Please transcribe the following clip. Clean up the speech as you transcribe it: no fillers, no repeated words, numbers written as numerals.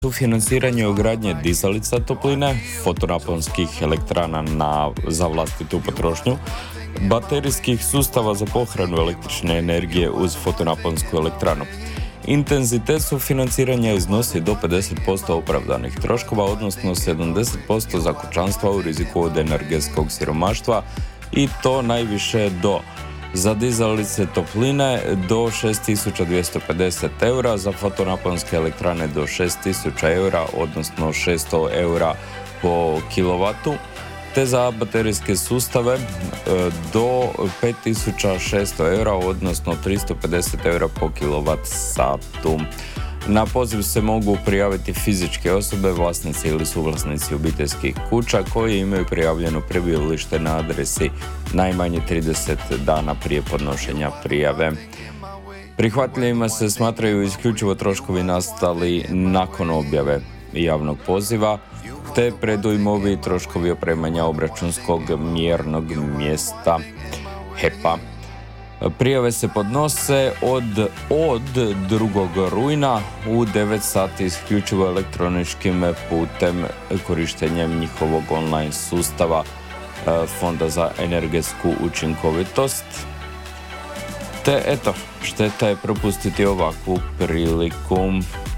Sufinanciranje ugradnje dizalica topline, fotonaponskih elektrana za vlastitu potrošnju, baterijskih sustava za pohranu električne energije uz fotonaponsku elektranu. Intenzitet sufinanciranja iznosi do 50% opravdanih troškova, odnosno 70% za kućanstva u riziku od energetskog siromaštva i to najviše za dizalice topline do 6.250 eura, za fotonaponske elektrane do 6.000 eura, odnosno 600 eura po kilovatu, te za baterijske sustave do 5.600 eura, odnosno 350 eura po kilovat satu. Na poziv se mogu prijaviti fizičke osobe, vlasnici ili suvlasnici obiteljskih kuća koji imaju prijavljeno prebivalište na adresi najmanje 30 dana prije podnošenja prijave. Prihvatljivima se smatraju isključivo troškovi nastali nakon objave javnog poziva, te predujmovi i troškovi opremanja obračunskog mjernog mjesta HEP-a. Prijave se podnose od 2. rujna u 9 sati isključivo elektroničkim putem korištenjem njihovog online sustava Fonda za energetsku učinkovitost. Te eto, šteta je propustiti ovakvu priliku.